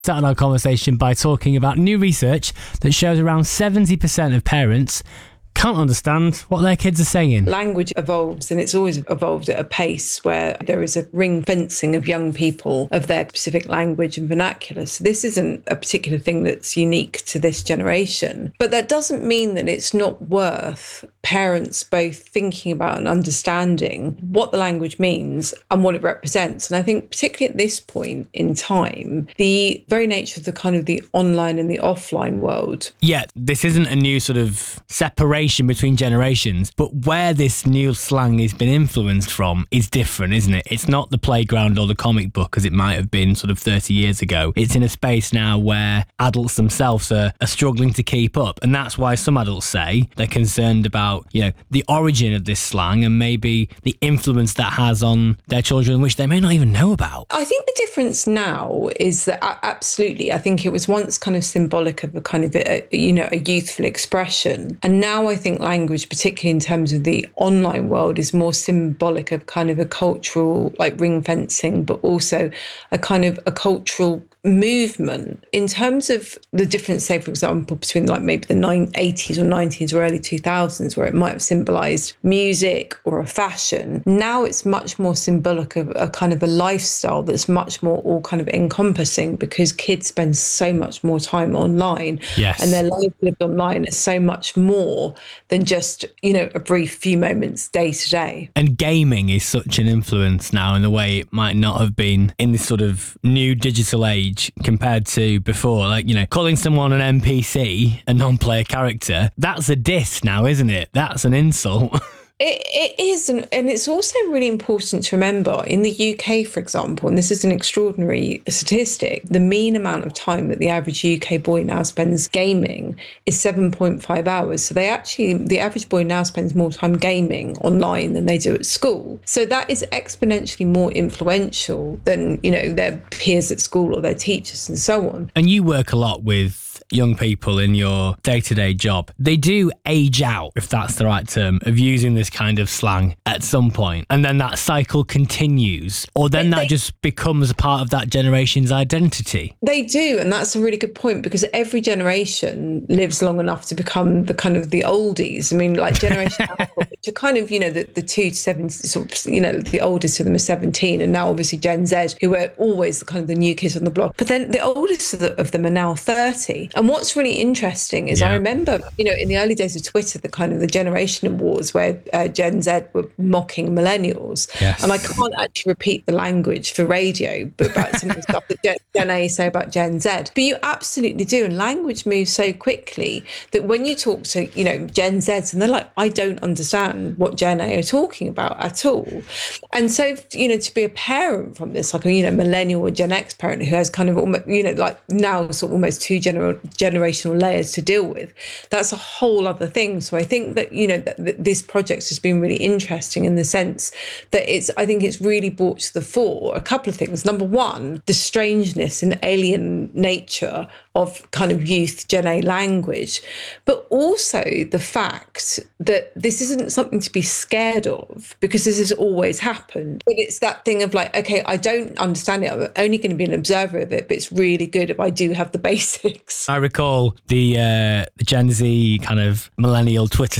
Started our conversation by talking about new research that shows around 70% of parents can't understand what their kids are saying. Language evolves, and it's always evolved at a pace where there is a ring fencing of young people of their specific language and vernacular. So this isn't a particular thing that's unique to this generation. But that doesn't mean that it's not worth parents both thinking about and understanding what the language means and what it represents. And I think particularly at this point in time, the very nature of the kind of the online and the offline world. Yeah, this isn't a new sort of separation between generations, but where this new slang has been influenced from is different, isn't it? It's not the playground or the comic book as it might have been sort of 30 years ago. It's in a space now where adults themselves are struggling to keep up. And that's why some adults say they're concerned about, the origin of this slang and maybe the influence that has on their children, which they may not even know about. I think the difference now is that absolutely, I think it was once kind of symbolic of a kind of, a youthful expression. And now I think language, particularly in terms of the online world, is more symbolic of kind of a cultural, like ring fencing, but also a kind of a cultural movement. In terms of the difference, say, for example, between like maybe the 80s or 90s or early 2000s, where it might have symbolized music or a fashion, now it's much more symbolic of a kind of a lifestyle that's much more all kind of encompassing, because kids spend so much more time online. Yes. And their life lived online is so much more than just, a brief few moments day to day. And gaming is such an influence now in the way it might not have been in this sort of new digital age compared to before. Like, calling someone an NPC, a non-player character, that's a diss now, isn't it? That's an insult. It is, and it's also really important to remember in the UK, for example, and this is an extraordinary statistic, the mean amount of time that the average UK boy now spends gaming is 7.5 hours. So the average boy now spends more time gaming online than they do at school. So that is exponentially more influential than, their peers at school or their teachers and so on. And you work a lot with young people in your day-to-day job. They do age out, if that's the right term, of using this kind of slang at some point, and then that cycle continues, or then that just becomes a part of that generation's identity. They do, and that's a really good point, because every generation lives long enough to become the kind of the oldies. I mean, like Generation Alpha, which are kind of, the 2 to 7, sort of, the oldest of them are 17, and now obviously Gen Z, who were always the kind of the new kids on the block. But then the oldest of them are now 30. And what's really interesting is I remember, in the early days of Twitter, the kind of the generation wars where Gen Z were mocking millennials. Yes. And I can't actually repeat the language for radio, but about some of the stuff that Gen A say about Gen Z. But you absolutely do. And language moves so quickly that when you talk to, Gen Zs, and they're like, I don't understand what Gen A are talking about at all. And so, to be a parent from this, like a, millennial or Gen X parent who has kind of, like now sort of almost two generational layers to deal with, that's a whole other thing. So I think that that this project has been really interesting in the sense that I think it's really brought to the fore a couple of things. Number one, the strangeness and alien nature of kind of youth Gen A language, but also the fact that this isn't something to be scared of, because this has always happened. But it's that thing of like, okay, I don't understand it, I'm only going to be an observer of it, but it's really good if I do have the basics. I recall the Gen Z kind of millennial Twitter